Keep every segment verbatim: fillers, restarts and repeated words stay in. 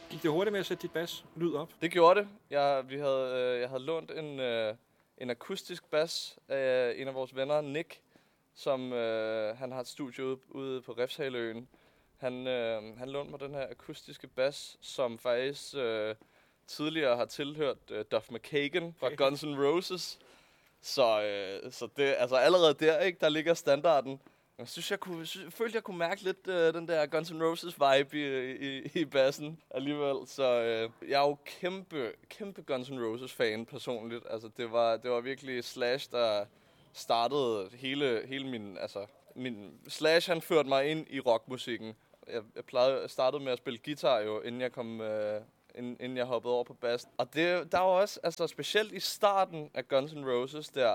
Gik det hurtigt med at sætte dit bas-lyd op? Det gjorde det. Jeg, vi havde, øh, jeg havde lånt en, øh, en akustisk bas af en af vores venner, Nick, som øh, han har et studie ude, ude på Refshaleøen. Han, øh, han lånte mig den her akustiske bas, som faktisk øh, tidligere har tilhørt øh, Duff McKagan fra Guns N' Roses. Så, øh, så det, altså allerede der, ikke, der ligger standarden. Jeg synes, jeg, kunne, synes, jeg følte, jeg kunne mærke lidt øh, den der Guns N' Roses vibe i, i, i bassen alligevel. Så øh, jeg er jo kæmpe, kæmpe Guns N' Roses fan personligt. Altså, det var, det var virkelig Slash, der startede hele, hele min... Altså, min Slash, han førte mig ind i rockmusikken. Jeg, jeg, plejede, jeg startede med at spille guitar jo, inden jeg kom... Øh, inden jeg hoppede over på bass. Og det, der var også, altså specielt i starten af Guns N' Roses der,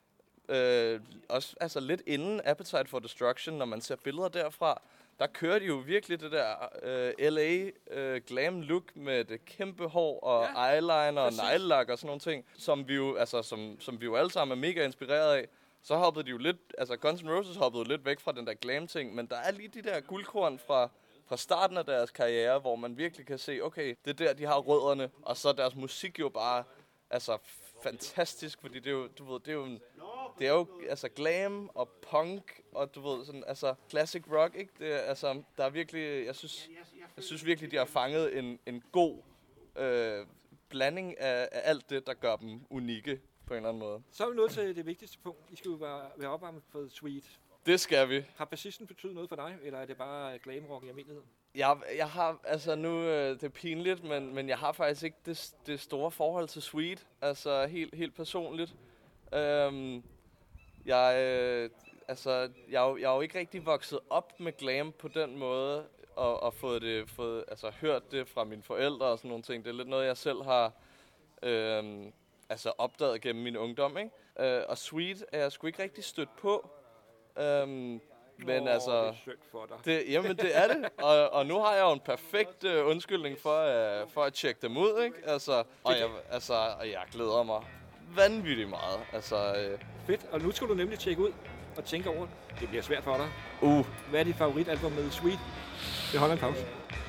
øh, også altså lidt inden Appetite for Destruction, når man ser billeder derfra, der kører de jo virkelig det der øh, L A øh, glam look med det kæmpe hår og ja, eyeliner og neglelak og sådan nogle ting, som vi jo, altså, som, som vi jo alle sammen er mega inspireret af. Så hoppede de jo lidt, altså Guns N' Roses hoppede lidt væk fra den der glam ting, men der er lige de der guldkorn fra fra starten af deres karriere, hvor man virkelig kan se, okay, det er der, de har rødderne, og så er deres musik jo bare, altså, fantastisk, fordi det er jo, du ved, det er jo, det er jo, altså, glam og punk, og du ved, sådan, altså, classic rock, ikke? Det er, altså, der er virkelig, jeg synes, jeg synes virkelig, de har fanget en, en god øh, blanding af, af alt det, der gør dem unikke, på en eller anden måde. Så er vi nået til det vigtigste punkt. I skal jo være, være opvarmet for Sweet. Det skal vi. Har bassisten betydet noget for dig, eller er det bare glam rock i almindelighed? Jeg, jeg har, altså nu, øh, det er pinligt, men, men jeg har faktisk ikke det, det store forhold til Sweet, altså helt, helt personligt. Øhm, jeg, øh, altså, jeg, er jo, jeg er jo ikke rigtig vokset op med glam på den måde, og, og fået det, fået, altså hørt det fra mine forældre og sådan nogle ting. Det er lidt noget, jeg selv har øh, altså opdaget gennem min ungdom, ikke? Øh, og Sweet er jeg sgu ikke rigtig stødt på. Um, men oh, altså, det er synd for dig. Det, jamen det er det, og, og nu har jeg jo en perfekt uh, undskyldning for, uh, for at tjekke dem ud, ikke? Altså, og jeg, altså, og jeg glæder mig vanvittigt meget. Altså, uh, fedt, og nu skal du nemlig tjekke ud og tænke over, det bliver svært for dig. Uh. Hvad er dit favoritalbum med Sweet? Det holder en pause.